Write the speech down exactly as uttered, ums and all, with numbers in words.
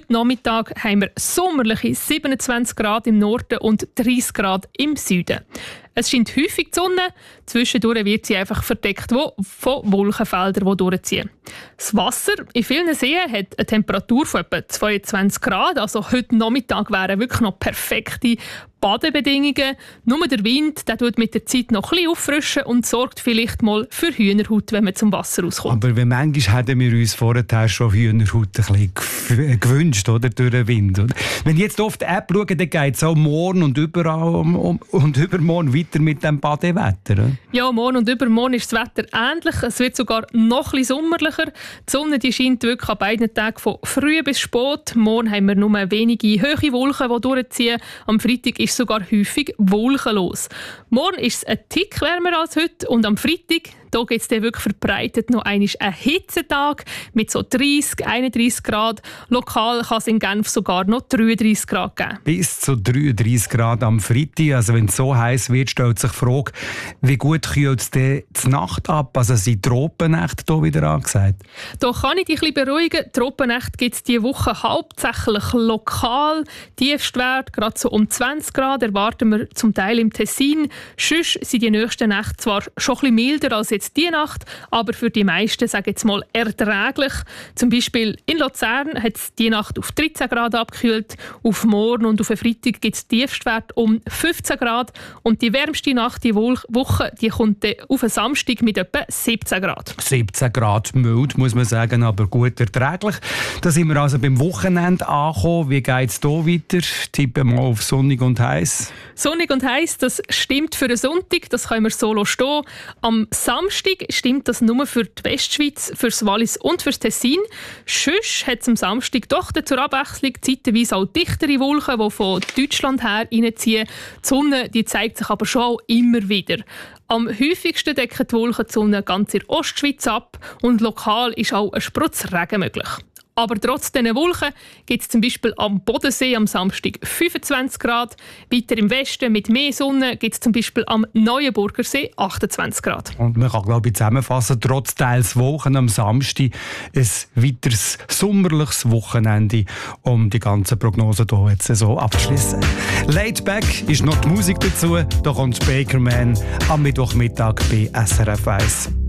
Nachmittag haben wir sommerliche siebenundzwanzig Grad im Norden und dreißig Grad im Süden. Es scheint häufig die Sonne, zwischendurch wird sie einfach verdeckt von Wolkenfeldern, die durchziehen. Das Wasser in vielen Seen hat eine Temperatur von etwa zweiundzwanzig Grad, also heute Nachmittag wären wirklich noch perfekte Badebedingungen. Nur der Wind, der tut mit der Zeit noch ein bisschen auffrischen und sorgt vielleicht mal für Hühnerhaut, wenn man zum Wasser rauskommt. Aber manchmal hätten wir uns vorher schon Hühnerhaut ein bisschen gewünscht, oder, durch den Wind. Oder? Wenn ich jetzt auf die App schaue, dann geht es auch morgen und überall um, um, und übermorgen weiter mit dem Badewetter. Oder? Ja, morgen und übermorgen ist das Wetter ähnlich. Es wird sogar noch ein bisschen sommerlicher. Die Sonne die scheint wirklich an beiden Tagen von früh bis spät. Morgen haben wir nur wenige hohe Wolken, die durchziehen. Am Freitag ist sogar häufig wolkenlos. Morgen ist es ein Tick wärmer als heute und am Freitag da gibt es dann wirklich verbreitet noch einmal einen Hitzetag mit so dreißig, einunddreißig Grad. Lokal kann es in Genf sogar noch dreiunddreißig Grad geben. Bis zu dreiunddreißig Grad am Freitag. Also wenn es so heiß wird, stellt sich die Frage, wie gut kühlt es denn die Nacht ab? Also sind Tropennächte hier wieder angesagt? Da kann ich dich ein bisschen beruhigen. Tropennächte gibt es diese Woche hauptsächlich lokal. Tiefstwert, gerade so um zwanzig Grad, erwarten wir zum Teil im Tessin. Sonst sind die nächsten Nächte zwar schon ein bisschen milder als jetzt die Nacht, aber für die meisten, sage ich jetzt mal, erträglich. Zum Beispiel in Luzern hat es die Nacht auf dreizehn Grad abgekühlt, auf morgen und auf den Freitag gibt es Tiefstwert um fünfzehn Grad und die wärmste Nacht die Woche die kommt auf den Samstag mit etwa siebzehn Grad. siebzehn Grad mild, muss man sagen, aber gut erträglich. Da sind wir also beim Wochenende angekommen. Wie geht es hier weiter? Tippen wir mal auf sonnig und heiß. Sonnig und heiß, das stimmt für den Sonntag, das können wir so stehen. Am Samstag stimmt das nur für die Westschweiz, für das Wallis und für das Tessin. Sonst hat es am Samstag doch zur Abwechslung zeitweise auch dichtere Wolken, die von Deutschland her reinziehen. Die Sonne die zeigt sich aber schon auch immer wieder. Am häufigsten decken die Wolken die Sonne ganz in der Ostschweiz ab und lokal ist auch ein Sprutz Regen möglich. Aber trotz dieser Wolken gibt es zum Beispiel am Bodensee am Samstag fünfundzwanzig Grad. Weiter im Westen mit mehr Sonne gibt es zum Beispiel am Neuenburger See achtundzwanzig Grad. Und man kann, glaube ich, zusammenfassen, trotz teils Wochen am Samstag ein weiteres sommerliches Wochenende, um die ganzen Prognosen hier jetzt so abzuschließen. Laid Back ist noch die Musik dazu. Da kommt Bakerman am Mittwochmittag bei S R F eins.